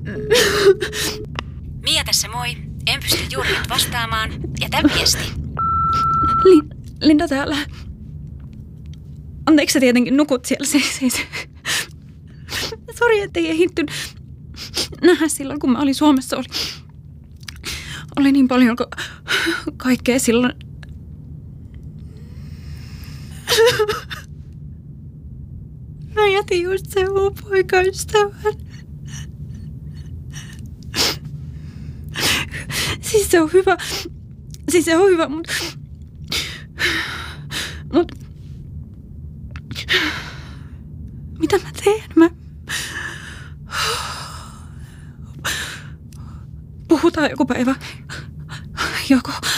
Mia tässä moi. En pysty juuri nyt vastaamaan. Jätä viesti. Linda täällä. Anteeksi, sä tietenkin nukut siellä. Sori, ettei ehditty nähdä silloin, kun mä olin Suomessa. Oli niin paljon kaikkea silloin. Mä jätin just sen mun poikaystävän. Siis se on hyvä, mut mitä mä teen? Puhutaan joku päivä. Joko